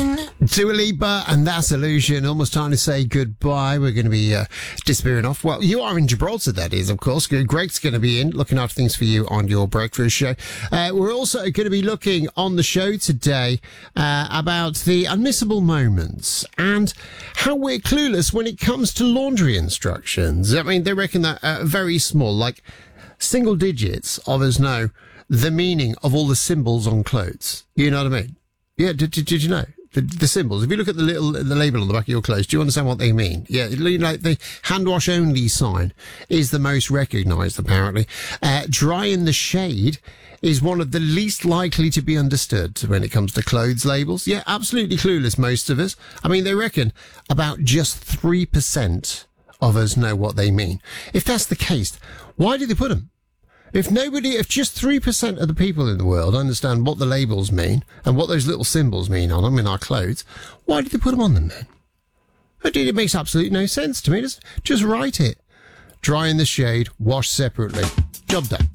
Dua Lipa and That's Illusion. Almost time to say goodbye. We're going to be disappearing off. Well, you are in Gibraltar, that is, of course. Greg's going to be in, looking after things for you on your breakfast show. We're also going to be looking on the show today about the unmissable moments and how we're clueless when it comes to laundry instructions. I mean, they reckon that very small, like single digits of us know the meaning of all the symbols on clothes. You know what I mean? Yeah, did you know? The symbols. If you look at the label on the back of your clothes, do you understand what they mean? Yeah, like the hand wash only sign is the most recognised, apparently. Dry in the shade is one of the least likely to be understood when it comes to clothes labels. Yeah, absolutely clueless, most of us. I mean, they reckon about just 3% of us know what they mean. If that's the case, why do they put them? If just 3% of the people in the world understand what the labels mean and what those little symbols mean on them in our clothes, why did they put them on them then? It makes absolutely no sense to me. Just write it. Dry in the shade, wash separately. Job done.